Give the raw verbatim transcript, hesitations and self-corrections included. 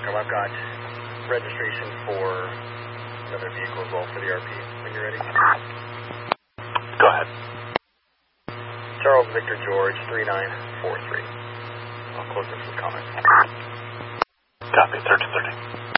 Echo. I've got registration for another vehicle as well for the R P. When you're ready. Go ahead. Charles Victor George, three nine four three. I'll close this with comments. Copy, thirty thirty.